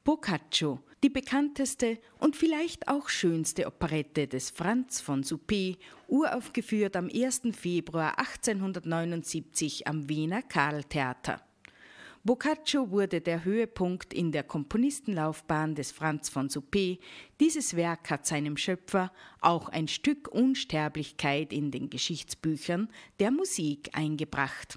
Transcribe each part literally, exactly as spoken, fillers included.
Boccaccio, die bekannteste und vielleicht auch schönste Operette des Franz von Suppé, uraufgeführt am ersten Februar achtzehnhundertneunundsiebzig am Wiener Carltheater. Boccaccio wurde der Höhepunkt in der Komponistenlaufbahn des Franz von Suppé. Dieses Werk hat seinem Schöpfer auch ein Stück Unsterblichkeit in den Geschichtsbüchern der Musik eingebracht.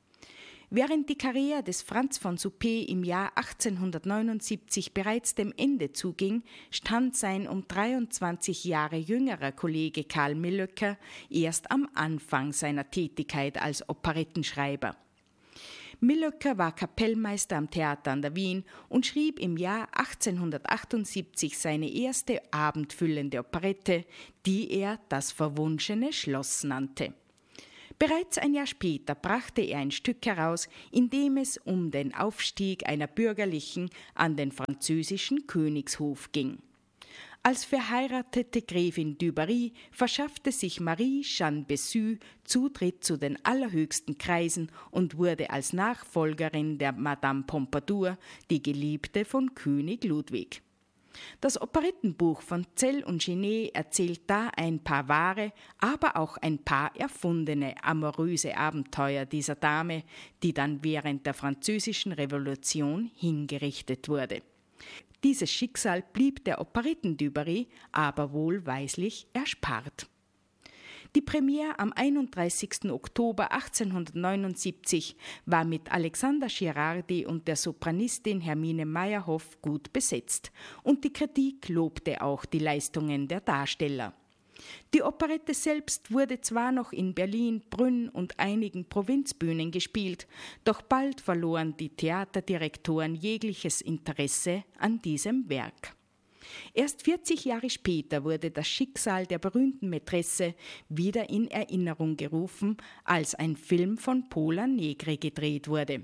Während die Karriere des Franz von Suppé im Jahr achtzehnhundertneunundsiebzig bereits dem Ende zuging, stand sein um dreiundzwanzig Jahre jüngerer Kollege Carl Millöcker erst am Anfang seiner Tätigkeit als Operettenschreiber. Millöcker war Kapellmeister am Theater an der Wien und schrieb im Jahr achtzehnhundertachtundsiebzig seine erste abendfüllende Operette, die er Das verwunschene Schloss nannte. Bereits ein Jahr später brachte er ein Stück heraus, in dem es um den Aufstieg einer Bürgerlichen an den französischen Königshof ging. Als verheiratete Gräfin du Barry verschaffte sich Marie Jeanne Bessus Zutritt zu den allerhöchsten Kreisen und wurde als Nachfolgerin der Madame Pompadour die Geliebte von König Ludwig. Das Operettenbuch von Zell und Genet erzählt da ein paar wahre, aber auch ein paar erfundene amoröse Abenteuer dieser Dame, die dann während der Französischen Revolution hingerichtet wurde. Dieses Schicksal blieb der Operetten du Barry aber wohlweislich erspart. Die Premiere am einunddreißigsten Oktober achtzehnhundertneunundsiebzig war mit Alexander Girardi und der Sopranistin Hermine Meyerhoff gut besetzt und die Kritik lobte auch die Leistungen der Darsteller. Die Operette selbst wurde zwar noch in Berlin, Brünn und einigen Provinzbühnen gespielt, doch bald verloren die Theaterdirektoren jegliches Interesse an diesem Werk. Erst vierzig Jahre später wurde das Schicksal der berühmten Mätresse wieder in Erinnerung gerufen, als ein Film von Pola Negri gedreht wurde.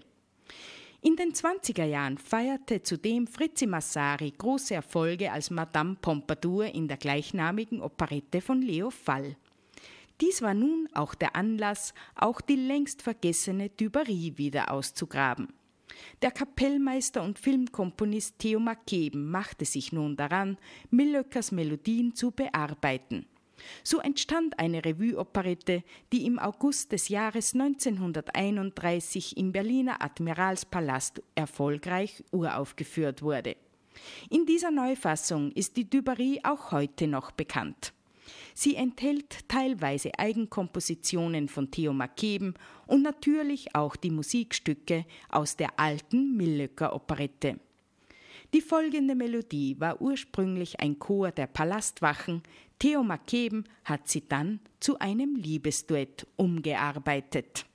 In den zwanziger Jahren feierte zudem Fritzi Massari große Erfolge als Madame Pompadour in der gleichnamigen Operette von Leo Fall. Dies war nun auch der Anlass, auch die längst vergessene du Barry wieder auszugraben. Der Kapellmeister und Filmkomponist Theo Makeben machte sich nun daran, Millöckers Melodien zu bearbeiten. So entstand eine Revue-Operette, die im August des Jahres neunzehnhunderteinunddreißig im Berliner Admiralspalast erfolgreich uraufgeführt wurde. In dieser Neufassung ist die du Barry auch heute noch bekannt. Sie enthält teilweise Eigenkompositionen von Theo Makeben und natürlich auch die Musikstücke aus der alten Millöcker-Operette. Die folgende Melodie war ursprünglich ein Chor der Palastwachen, Theo Makeben hat sie dann zu einem Liebesduett umgearbeitet.